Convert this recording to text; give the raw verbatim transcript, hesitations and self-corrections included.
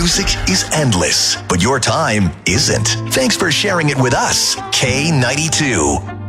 Music is endless, but your time isn't. Thanks for sharing it with us. K ninety-two.